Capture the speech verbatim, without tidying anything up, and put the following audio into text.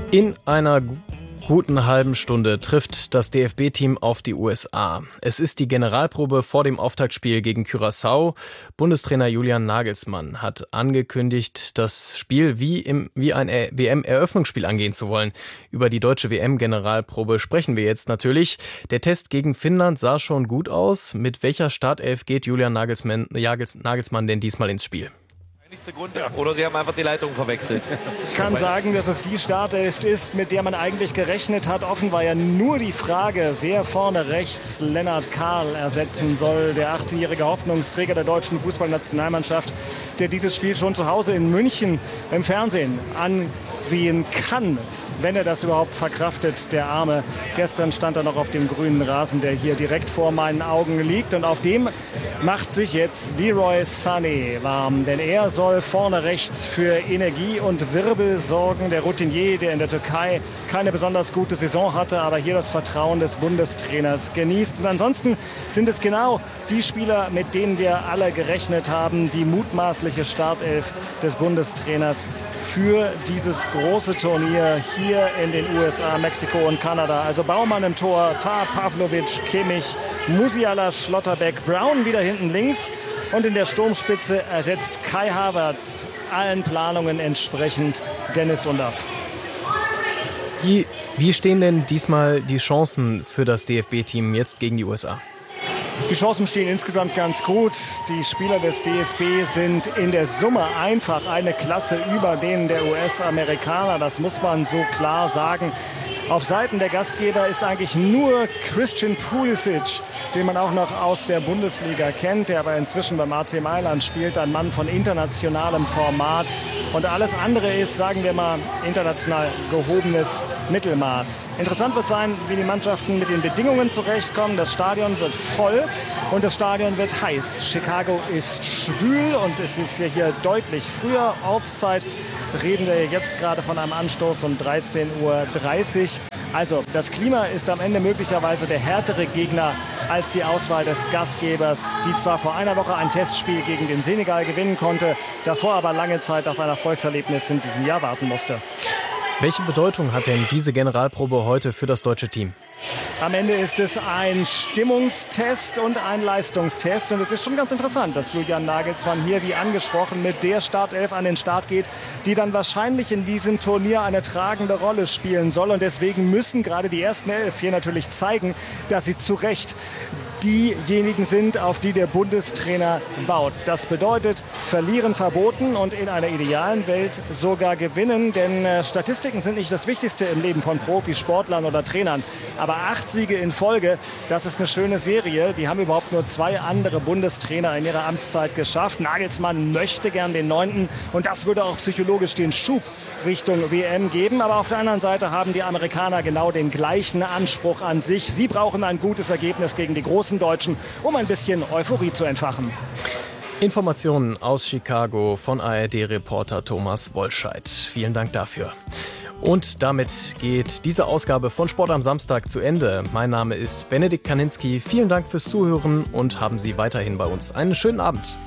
In einer gu- guten halben Stunde trifft das D F B-Team auf die U S A. Es ist die Generalprobe vor dem Auftaktspiel gegen Curaçao. Bundestrainer Julian Nagelsmann hat angekündigt, das Spiel wie, im, wie ein W M-Eröffnungsspiel angehen zu wollen. Über die deutsche W M-Generalprobe sprechen wir jetzt natürlich. Der Test gegen Finnland sah schon gut aus. Mit welcher Startelf geht Julian Nagelsmann, Nagelsmann denn diesmal ins Spiel? Grund, oder Sie haben einfach die Leitung verwechselt. Ich kann sagen, dass es die Startelf ist, mit der man eigentlich gerechnet hat. Offen war ja nur die Frage, wer vorne rechts Lennart Kahl ersetzen soll. Der achtzehnjährige Hoffnungsträger der deutschen Fußballnationalmannschaft, der dieses Spiel schon zu Hause in München im Fernsehen ansehen kann, wenn er das überhaupt verkraftet, der Arme. Gestern stand er noch auf dem grünen Rasen, der hier direkt vor meinen Augen liegt. Und auf dem macht sich jetzt Leroy Sané warm. Denn er soll vorne rechts für Energie und Wirbel sorgen. Der Routinier, der in der Türkei keine besonders gute Saison hatte, aber hier das Vertrauen des Bundestrainers genießt. Und ansonsten sind es genau die Spieler, mit denen wir alle gerechnet haben. Die mutmaßliche Startelf des Bundestrainers für dieses große Turnier hier Hier in den U S A, Mexiko und Kanada. Also Baumann im Tor, Tah, Pavlovic, Kimmich, Musiala, Schlotterbeck, Brown wieder hinten links. Und in der Sturmspitze ersetzt Kai Havertz allen Planungen entsprechend Dennis Undaff. Wie, wie stehen denn diesmal die Chancen für das D F B-Team jetzt gegen die U S A? Die Chancen stehen insgesamt ganz gut. Die Spieler des D F B sind in der Summe einfach eine Klasse über denen der U S-Amerikaner. Das muss man so klar sagen. Auf Seiten der Gastgeber ist eigentlich nur Christian Pulisic, den man auch noch aus der Bundesliga kennt, der aber inzwischen beim A C Mailand spielt, ein Mann von internationalem Format. Und alles andere ist, sagen wir mal, international gehobenes Mittelmaß. Interessant wird sein, wie die Mannschaften mit den Bedingungen zurechtkommen. Das Stadion wird voll und das Stadion wird heiß. Chicago ist schwül und es ist ja hier deutlich früher. Ortszeit reden wir jetzt gerade von einem Anstoß um dreizehn Uhr dreißig. Also das Klima ist am Ende möglicherweise der härtere Gegner als die Auswahl des Gastgebers, die zwar vor einer Woche ein Testspiel gegen den Senegal gewinnen konnte, davor aber lange Zeit auf ein Erfolgserlebnis in diesem Jahr warten musste. Welche Bedeutung hat denn diese Generalprobe heute für das deutsche Team? Am Ende ist es ein Stimmungstest und ein Leistungstest. Und es ist schon ganz interessant, dass Julian Nagelsmann hier, wie angesprochen, mit der Startelf an den Start geht, die dann wahrscheinlich in diesem Turnier eine tragende Rolle spielen soll. Und deswegen müssen gerade die ersten elf hier natürlich zeigen, dass sie zu Recht diejenigen sind, auf die der Bundestrainer baut. Das bedeutet, verlieren verboten und in einer idealen Welt sogar gewinnen, denn äh, Statistiken sind nicht das Wichtigste im Leben von Profisportlern oder Trainern. Aber acht Siege in Folge, das ist eine schöne Serie. Die haben überhaupt nur zwei andere Bundestrainer in ihrer Amtszeit geschafft. Nagelsmann möchte gern den neunten und das würde auch psychologisch den Schub Richtung W M geben. Aber auf der anderen Seite haben die Amerikaner genau den gleichen Anspruch an sich. Sie brauchen ein gutes Ergebnis gegen die großen Deutschen, um ein bisschen Euphorie zu entfachen. Informationen aus Chicago von A R D-Reporter Thomas Wollscheid. Vielen Dank dafür. Und damit geht diese Ausgabe von Sport am Samstag zu Ende. Mein Name ist Benedikt Kaninski. Vielen Dank fürs Zuhören und haben Sie weiterhin bei uns einen schönen Abend.